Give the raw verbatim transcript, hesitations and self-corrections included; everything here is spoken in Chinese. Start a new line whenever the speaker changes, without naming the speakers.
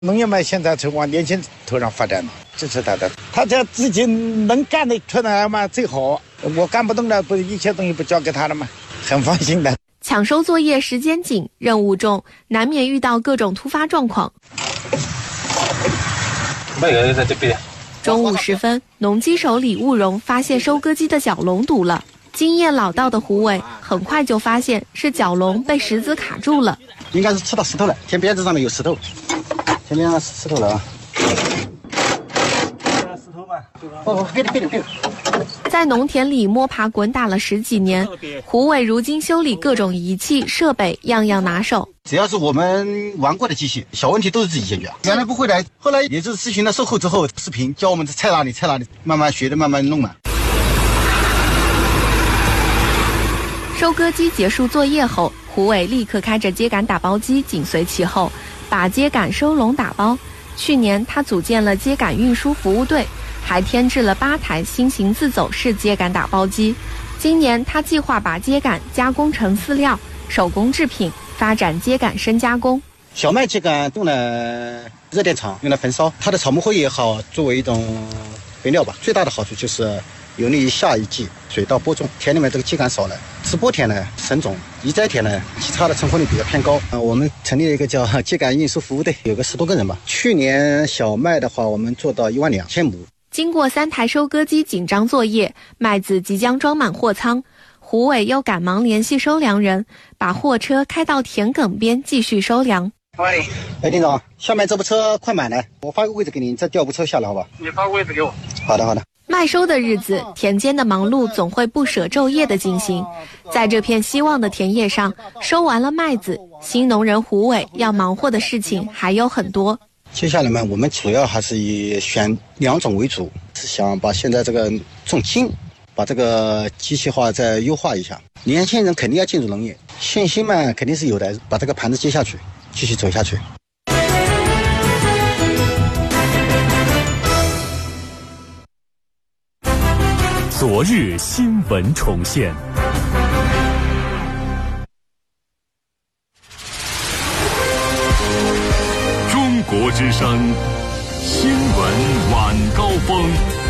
农业嘛，现在是往年轻头上发展嘛，支持他的。他这自己能干的出来嘛最好，我干不动了，不一切东西不交给他了吗？很放心的。
抢收作业时间紧，任务重，难免遇到各种突发状况。中午时分，农机手李务荣发现收割机的角笼堵了。经验老道的胡伟很快就发现是角笼被石子卡住了，
应该是吃到石头了，田边子上面有石头，前面石头了啊。石头嘛，哦，别别别！
在农田里摸爬滚打了十几年，胡伟如今修理各种仪器设备样样拿手。
只要是我们玩过的机器，小问题都是自己解决。原来不会的，后来也就是咨询了售后之后，视频教我们拆哪里拆哪里，慢慢学的，慢慢弄嘛。
收割机结束作业后，胡伟立刻开着秸秆打包机紧随其后，把秸秆收拢打包。去年他组建了秸秆运输服务队，还添置了八台新型自走式秸秆打包机。今年他计划把秸秆加工成饲料、手工制品，发展秸秆深加工。
小麦秸秆用了热电厂，用来焚烧，它的草木灰也好，作为一种肥料吧。最大的好处就是有利于下一季水稻播种，田里面这个秸秆少了，直播田呢省种，移栽田呢其他的成活率比较偏高。呃，我们成立了一个叫秸秆运输服务队，有个十多个人吧。去年小麦的话，我们做到一万两千亩。
经过三台收割机紧张作业，麦子即将装满货仓，胡伟又赶忙联系收粮人，把货车开到田埂边继续收粮。
喂，哎，丁总，下面这部车快满了，我发个位置给你，你再调部车下来好吧？
你发个位置给我。
好的，好的。
麦收的日子，田间的忙碌总会不舍昼夜的进行。在这片希望的田野上，收完了麦子，新农人胡伟要忙活的事情还有很多。
接下来呢，我们主要还是以选两种为主，是想把现在这个重心，把这个机械化再优化一下。年轻人肯定要进入农业，信心嘛肯定是有的，把这个盘子接下去，继续走下去。
昨日新闻重现。中国之声新闻晚高峰。